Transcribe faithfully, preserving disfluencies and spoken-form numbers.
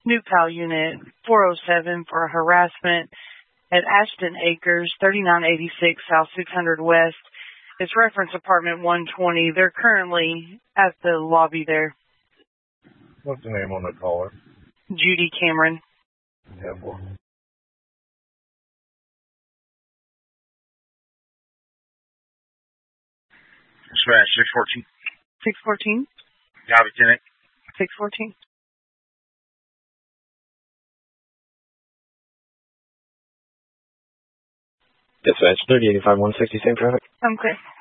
New Pal Unit four oh seven for harassment at Ashton Acres, thirty-nine eighty-six South six hundred West. It's reference apartment one twenty. They're currently at the lobby there. What's the name on the caller? Judy Cameron. Yeah, boy. Smash six fourteen. six fourteen? Copy, Lieutenant. six fourteen. Dispatch thirty eighty-five one sixty, same traffic. Okay.